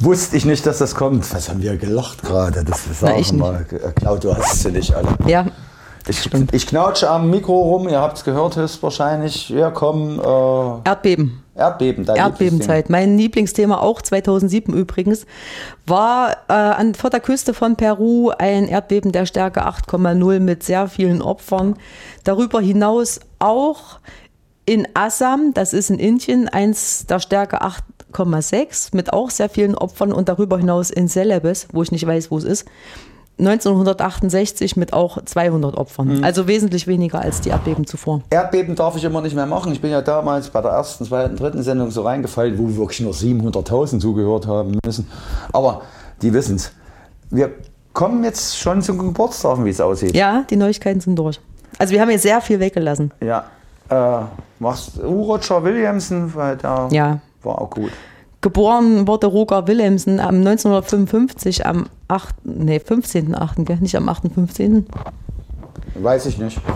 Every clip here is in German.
Wusste ich nicht, dass das kommt. Was haben wir gelacht gerade? Das sagen mal. Claudia, du hast sie nicht alle. Ja. Ich knautsche am Mikro rum, ihr habt es gehört höchstwahrscheinlich. Wir kommen. Erdbeben. Erdbebenzeit. Mein Lieblingsthema, auch 2007 übrigens, war vor der Küste von Peru ein Erdbeben der Stärke 8,0 mit sehr vielen Opfern. Darüber hinaus auch in Assam, das ist in Indien, eins der Stärke 8,6 mit auch sehr vielen Opfern und darüber hinaus in Celebes, wo ich nicht weiß, wo es ist, 1968 mit auch 200 Opfern. Also wesentlich weniger als die Erdbeben zuvor. Erdbeben darf ich immer nicht mehr machen. Ich bin ja damals bei der ersten, zweiten, dritten Sendung so reingefallen, wo wirklich nur 700.000 zugehört haben müssen. Aber die wissen es. Wir kommen jetzt schon zum Geburtstag, wie es aussieht. Ja, die Neuigkeiten sind durch. Also wir haben jetzt sehr viel weggelassen. Ja. Machst Roger Williamson, weil der war auch gut. Geboren wurde Roger Williamson 1955 am 15.8., gell? Nicht am 8.15. Weiß ich nicht.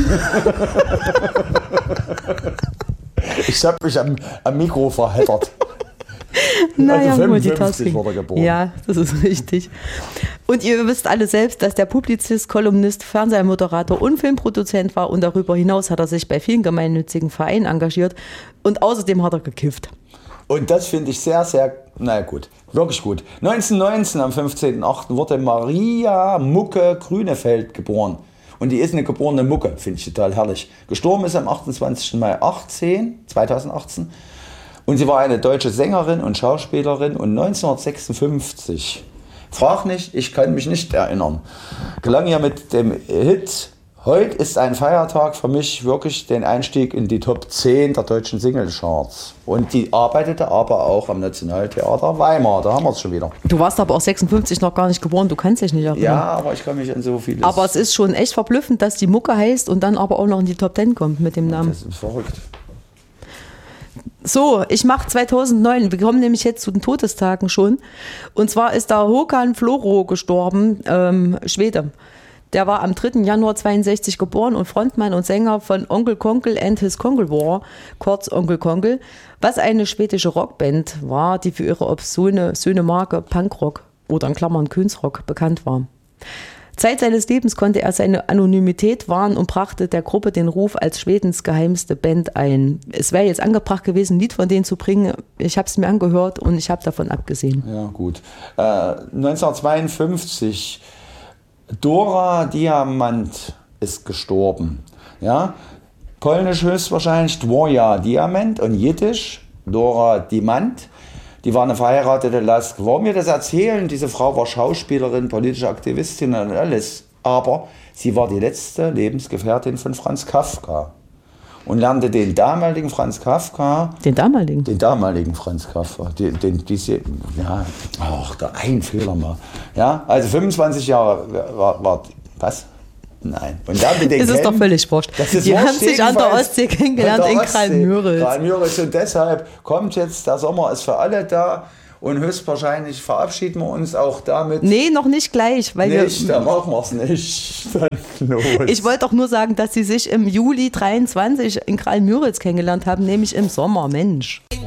Ich habe mich am Mikro verheddert. Naja, also 55 wurde er geboren. Ja, das ist richtig. Und ihr wisst alle selbst, dass der Publizist, Kolumnist, Fernsehmoderator und Filmproduzent war und darüber hinaus hat er sich bei vielen gemeinnützigen Vereinen engagiert und außerdem hat er gekifft. Und das finde ich sehr, sehr, naja gut, wirklich gut. 1919 am 15.8. wurde Maria Mucke Grünefeld geboren. Und die ist eine geborene Mucke, finde ich total herrlich. Gestorben ist am 28. Mai 2018. Und sie war eine deutsche Sängerin und Schauspielerin und 1956, frag nicht, ich kann mich nicht erinnern, gelang ihr mit dem Hit "Heute ist ein Feiertag" für mich wirklich den Einstieg in die Top 10 der deutschen Singlecharts. Und die arbeitete aber auch am Nationaltheater Weimar, da haben wir es schon wieder. Du warst aber auch 56 noch gar nicht geboren, du kannst dich nicht erinnern. Ja, aber ich kann mich an so vieles... Aber es ist schon echt verblüffend, dass die Mucke heißt und dann aber auch noch in die Top 10 kommt mit dem Namen. Das ist verrückt. So, ich mache 2009, wir kommen nämlich jetzt zu den Todestagen schon. Und zwar ist da Håkan Floro gestorben, Schwede. Der war am 3. Januar 62 geboren und Frontmann und Sänger von Onkel Konkel and his Konkel War, kurz Onkel Konkel, was eine schwedische Rockband war, die für ihre obszöne Marke Punkrock oder in Klammern Könsrock bekannt war. Zeit seines Lebens konnte er seine Anonymität wahren und brachte der Gruppe den Ruf als Schwedens geheimste Band ein. Es wäre jetzt angebracht gewesen, ein Lied von denen zu bringen. Ich habe es mir angehört und ich habe davon abgesehen. Ja, gut. 1952, Dora Diamant ist gestorben. Ja? Polnisch höchstwahrscheinlich Dwoja Diamant und Jiddisch Dora Diamant. Die war eine verheiratete Lask. Warum wir das erzählen? Diese Frau war Schauspielerin, politische Aktivistin und alles. Aber sie war die letzte Lebensgefährtin von Franz Kafka. Und lernte den damaligen Franz Kafka. Den damaligen? Den damaligen Franz Kafka. Ein Fehler mal. Ja, also 25 Jahre war was? Nein. Und dann mit den ist doch völlig wurscht. Die haben sich an der Ostsee kennengelernt in Kralmüritz. Und deshalb kommt jetzt, der Sommer ist für alle da und höchstwahrscheinlich verabschieden wir uns auch damit. Nee, noch nicht gleich. Weil dann machen wir es nicht. Ich wollte doch nur sagen, dass sie sich im Juli 23 in Kralmüritz kennengelernt haben, nämlich im Sommer, Mensch.